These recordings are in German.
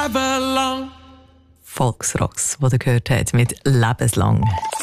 forever long. Volksrocks, wo ihr gehört habt, mit «Lebenslang».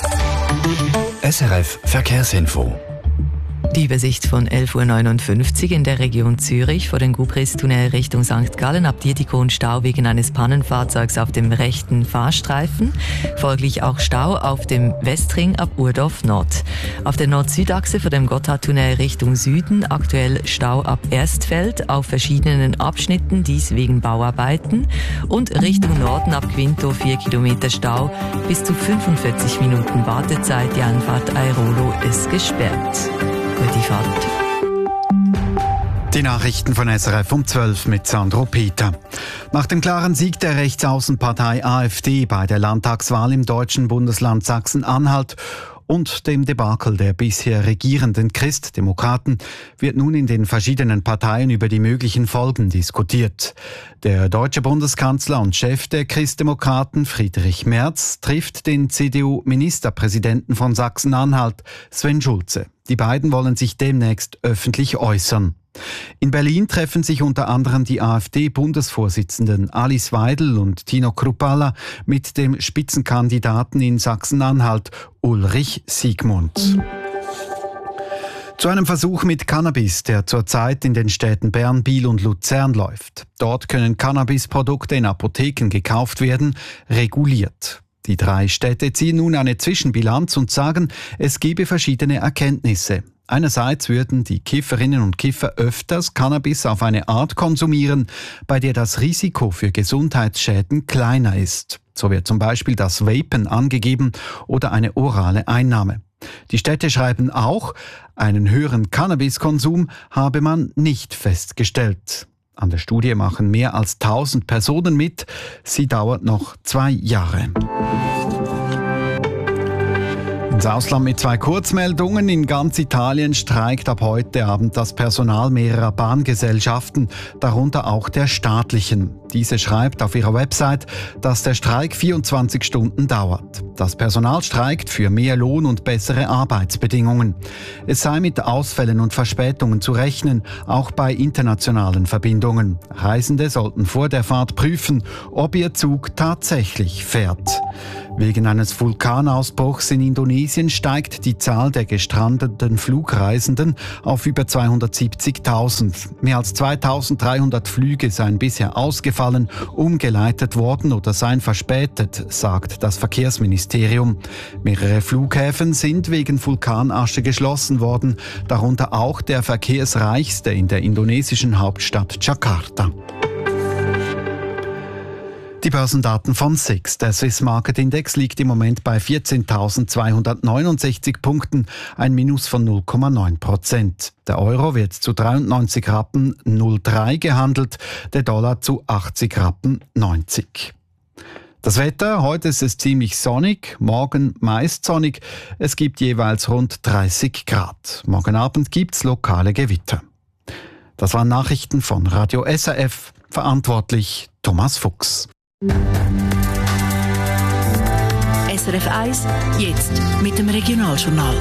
SRF Verkehrsinfo. Die Übersicht von 11.59 Uhr in der Region Zürich vor dem Gubrist-Tunnel Richtung St. Gallen ab Dietikon Stau wegen eines Pannenfahrzeugs auf dem rechten Fahrstreifen. Folglich auch Stau auf dem Westring ab Urdorf Nord. Auf der Nord-Süd-Achse vor dem Gotthardtunnel Richtung Süden aktuell Stau ab Erstfeld auf verschiedenen Abschnitten, dies wegen Bauarbeiten. Und Richtung Norden ab Quinto 4 Kilometer Stau, bis zu 45 Minuten Wartezeit. Die Anfahrt Airolo ist gesperrt. Gute Fahrt. Die Nachrichten von SRF um 12 mit Sandro Peter. Nach dem klaren Sieg der Rechtsaußenpartei AfD bei der Landtagswahl im deutschen Bundesland Sachsen-Anhalt und dem Debakel der bisher regierenden Christdemokraten wird nun in den verschiedenen Parteien über die möglichen Folgen diskutiert. Der deutsche Bundeskanzler und Chef der Christdemokraten, Friedrich Merz, trifft den CDU-Ministerpräsidenten von Sachsen-Anhalt, Sven Schulze. Die beiden wollen sich demnächst öffentlich äußern. In Berlin treffen sich unter anderem die AfD-Bundesvorsitzenden Alice Weidel und Tino Kruppalla mit dem Spitzenkandidaten in Sachsen-Anhalt Ulrich Siegmund. Zu einem Versuch mit Cannabis, der zurzeit in den Städten Bern, Biel und Luzern läuft. Dort können Cannabisprodukte in Apotheken gekauft werden, reguliert. Die 3 Städte ziehen nun eine Zwischenbilanz und sagen, es gebe verschiedene Erkenntnisse. Einerseits würden die Kifferinnen und Kiffer öfters Cannabis auf eine Art konsumieren, bei der das Risiko für Gesundheitsschäden kleiner ist. So wird zum Beispiel das Vapen angegeben oder eine orale Einnahme. Die Städte schreiben auch, einen höheren Cannabiskonsum habe man nicht festgestellt. An der Studie machen mehr als 1000 Personen mit. Sie dauert noch 2 Jahre. Ins Ausland mit 2 Kurzmeldungen. In ganz Italien streikt ab heute Abend das Personal mehrerer Bahngesellschaften, darunter auch der staatlichen. Diese schreibt auf ihrer Website, dass der Streik 24 Stunden dauert. Das Personal streikt für mehr Lohn und bessere Arbeitsbedingungen. Es sei mit Ausfällen und Verspätungen zu rechnen, auch bei internationalen Verbindungen. Reisende sollten vor der Fahrt prüfen, ob ihr Zug tatsächlich fährt. Wegen eines Vulkanausbruchs in Indonesien steigt die Zahl der gestrandeten Flugreisenden auf über 270.000. Mehr als 2.300 Flüge seien bisher ausgefallen, umgeleitet worden oder seien verspätet, sagt das Verkehrsministerium. Mehrere Flughäfen sind wegen Vulkanasche geschlossen worden, darunter auch der verkehrsreichste in der indonesischen Hauptstadt Jakarta. Die Börsendaten von SIX. Der Swiss Market Index liegt im Moment bei 14.269 Punkten, ein Minus von 0,9%. Der Euro wird zu 93 Rappen 0,3 gehandelt, der Dollar zu 80 Rappen 90. Das Wetter, heute ist es ziemlich sonnig, morgen meist sonnig. Es gibt jeweils rund 30 Grad. Morgen Abend gibt's lokale Gewitter. Das waren Nachrichten von Radio SRF. Verantwortlich Thomas Fuchs. SRF 1, jetzt mit dem Regionaljournal.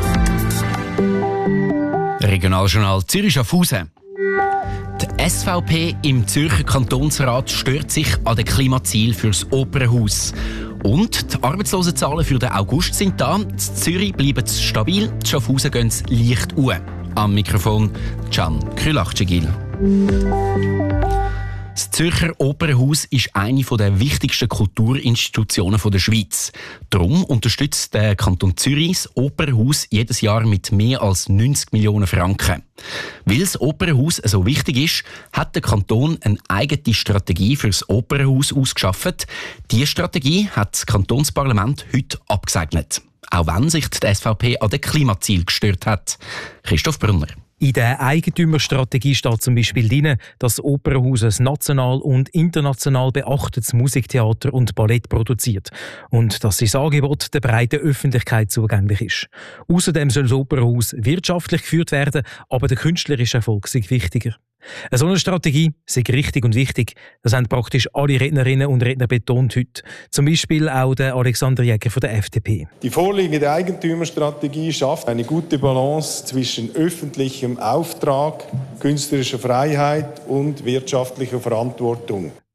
Regionaljournal Zürich-Schaffhausen. Die SVP im Zürcher Kantonsrat stört sich an den Klimazielen für das Opernhaus. Und die Arbeitslosenzahlen für den August sind da. In Zürich bleiben sie stabil, in Schaffhausen gehen sie leicht hoch. Am Mikrofon Can Krylachcegil. Das Zürcher Opernhaus ist eine der wichtigsten Kulturinstitutionen der Schweiz. Darum unterstützt der Kanton Zürich das Opernhaus jedes Jahr mit mehr als 90 Millionen Franken. Weil das Opernhaus so wichtig ist, hat der Kanton eine eigene Strategie für das Opernhaus ausgeschafft. Diese Strategie hat das Kantonsparlament heute abgesegnet. Auch wenn sich die SVP an den Klimaziel gestört hat. Christoph Brunner. In der Eigentümerstrategie steht zum Beispiel drin, dass das Opernhaus ein national und international beachtetes Musiktheater und Ballett produziert und dass sein Angebot der breiten Öffentlichkeit zugänglich ist. Außerdem soll das Opernhaus wirtschaftlich geführt werden, aber der künstlerische Erfolg sei wichtiger. Eine solche Strategie sei richtig und wichtig. Das haben praktisch alle Rednerinnen und Redner betont heute. Zum Beispiel auch der Alexander Jäger von der FDP. Die vorliegende Eigentümerstrategie schafft eine gute Balance zwischen öffentlichem Auftrag, künstlerischer Freiheit und wirtschaftlicher Verantwortung.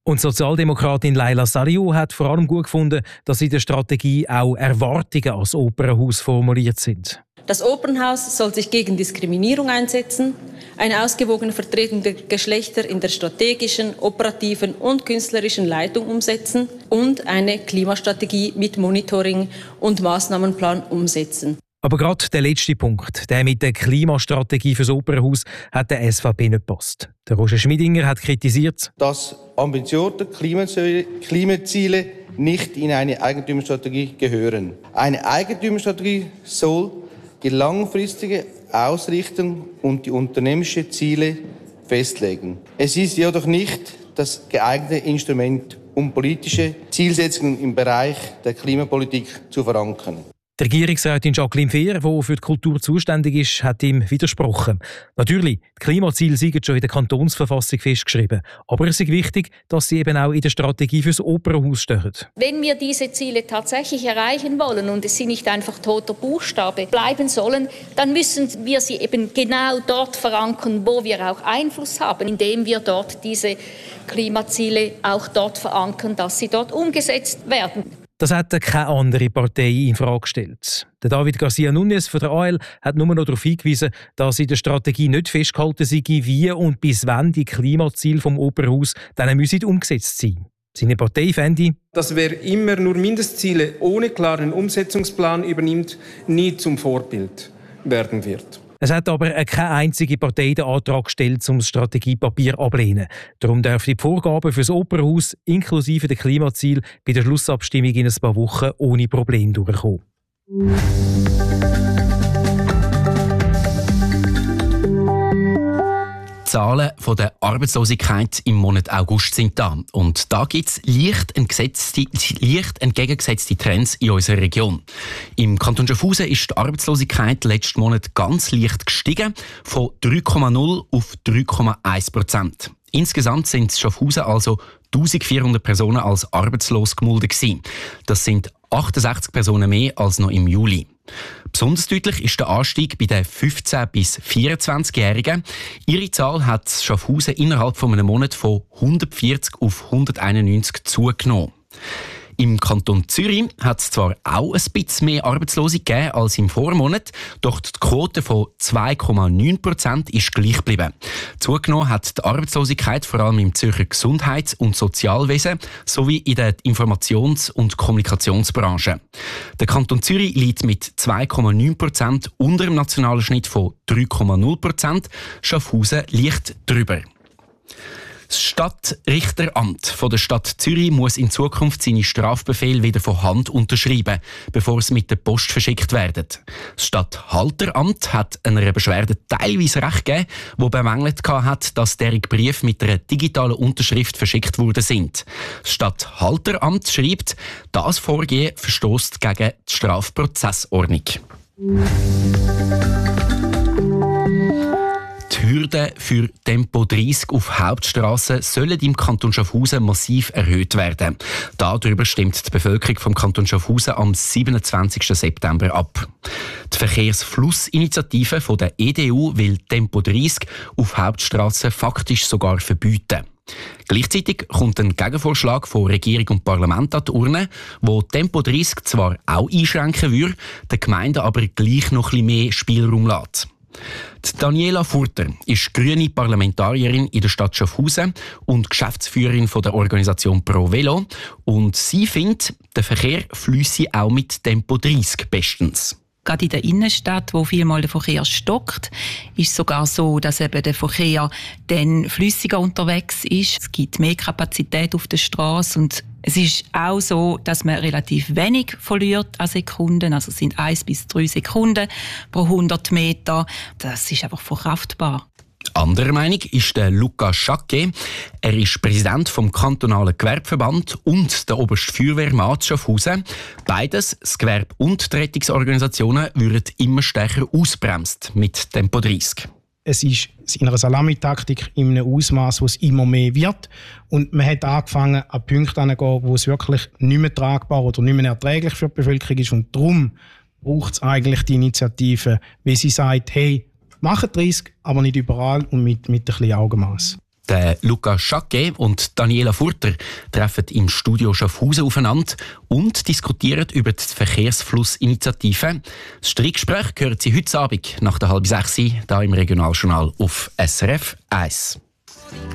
Und Sozialdemokratin Laila Sariou hat vor allem gut gefunden, dass in der Strategie auch Erwartungen als Opernhaus formuliert sind. Das Opernhaus soll sich gegen Diskriminierung einsetzen, eine ausgewogene Vertretung der Geschlechter in der strategischen, operativen und künstlerischen Leitung umsetzen und eine Klimastrategie mit Monitoring und Maßnahmenplan umsetzen. Aber gerade der letzte Punkt, der mit der Klimastrategie fürs Opernhaus, hat der SVP nicht gepasst. Der Roger Schmidinger hat kritisiert, dass ambitionierte Klimaziele nicht in eine Eigentümerstrategie gehören. Eine Eigentümerstrategie soll die langfristige Ausrichtung und die unternehmerischen Ziele festlegen. Es ist jedoch nicht das geeignete Instrument, um politische Zielsetzungen im Bereich der Klimapolitik zu verankern. Die Regierungsrätin Jacqueline Fehr, die für die Kultur zuständig ist, hat ihm widersprochen. Natürlich, die Klimaziele sind schon in der Kantonsverfassung festgeschrieben. Aber es ist wichtig, dass sie eben auch in der Strategie fürs Opernhaus stehen. Wenn wir diese Ziele tatsächlich erreichen wollen und es sie nicht einfach toter Buchstabe bleiben sollen, dann müssen wir sie eben genau dort verankern, wo wir auch Einfluss haben, indem wir dort diese Klimaziele auch dort verankern, dass sie dort umgesetzt werden. Das hat keine andere Partei in Frage gestellt. Der David Garcia Núñez von der AL hat nur noch darauf hingewiesen, dass in der Strategie nicht festgehalten sei, wie und bis wann die Klimaziele vom Opernhaus dann umgesetzt sein. Seine Partei fände, dass wer immer nur Mindestziele ohne klaren Umsetzungsplan übernimmt, nie zum Vorbild werden wird. Es hat aber keine einzige Partei den Antrag gestellt, um das Strategiepapier abzulehnen. Darum dürfen die Vorgaben für das Opernhaus inklusive der Klimaziele bei der Schlussabstimmung in ein paar Wochen ohne Probleme durchkommen. Die Zahlen von der Arbeitslosigkeit im Monat August sind da. Und da gibt es leicht entgegengesetzte Trends in unserer Region. Im Kanton Schaffhausen ist die Arbeitslosigkeit letzten Monat ganz leicht gestiegen, von 3,0 auf 3,1%. Insgesamt sind in Schaffhausen also 1400 Personen als arbeitslos gemeldet gewesen. Das sind 68 Personen mehr als noch im Juli. Besonders deutlich ist der Anstieg bei den 15- bis 24-Jährigen. Ihre Zahl hat Schaffhausen innerhalb von einem Monat von 140 auf 191 zugenommen. Im Kanton Zürich hat es zwar auch ein bisschen mehr Arbeitslose gegeben als im Vormonat, doch die Quote von 2,9% ist gleich geblieben. Zugenommen hat die Arbeitslosigkeit vor allem im Zürcher Gesundheits- und Sozialwesen sowie in der Informations- und Kommunikationsbranche. Der Kanton Zürich liegt mit 2,9% unter dem nationalen Schnitt von 3,0%. Schaffhausen liegt drüber. Das Stadtrichteramt von der Stadt Zürich muss in Zukunft seine Strafbefehle wieder von Hand unterschreiben, bevor sie mit der Post verschickt werden. Das Stadthalteramt hat einer Beschwerde teilweise Recht gegeben, die bemängelt hat, dass deren Briefe mit einer digitalen Unterschrift verschickt worden sind. Das Stadthalteramt schreibt, das Vorgehen verstößt gegen die Strafprozessordnung. Die Hürden für Tempo 30 auf Hauptstrassen sollen im Kanton Schaffhausen massiv erhöht werden. Darüber stimmt die Bevölkerung vom Kanton Schaffhausen am 27. September ab. Die Verkehrsflussinitiative von der EDU will Tempo 30 auf Hauptstrassen faktisch sogar verbieten. Gleichzeitig kommt ein Gegenvorschlag von Regierung und Parlament an die Urne, wo Tempo 30 zwar auch einschränken würde, den Gemeinden aber gleich noch ein bisschen mehr Spielraum lässt. Die Daniela Furter ist grüne Parlamentarierin in der Stadt Schaffhausen und Geschäftsführerin von der Organisation Pro Velo. Und sie findet, der Verkehr flüsse auch mit Tempo 30 bestens. Gerade in der Innenstadt, wo vielmal der Verkehr stockt, ist es sogar so, dass eben der Verkehr dann flüssiger unterwegs ist. Es gibt mehr Kapazität auf der Straße und es ist auch so, dass man relativ wenig verliert an Sekunden. Also es sind 1 bis 3 Sekunden pro 100 Meter. Das ist einfach verkraftbar. Anderer Meinung ist der Luca Schacke. Er ist Präsident vom kantonalen Gewerbeverband und der oberste Feuerwehrmann Schaffhausen. Beides, das Gewerbe und die Rettungsorganisationen, würden immer stärker ausbremst mit Tempo 30. Es ist in einer Salamitaktik in einem Ausmaß, wo es immer mehr wird. Und man hat angefangen, an Punkte anzugehen, wo es wirklich nicht mehr tragbar oder nicht mehr erträglich für die Bevölkerung ist. Und darum braucht es eigentlich die Initiative, wie sie sagt, hey, machen 30, aber nicht überall und mit ein bisschen Augenmaß. Der Luca Schacke und Daniela Furter treffen im Studio Schaffhausen aufeinander und diskutieren über die Verkehrsflussinitiative. Das Streitgespräch hören Sie heute Abend nach der 5:30 hier im Regionaljournal auf SRF 1.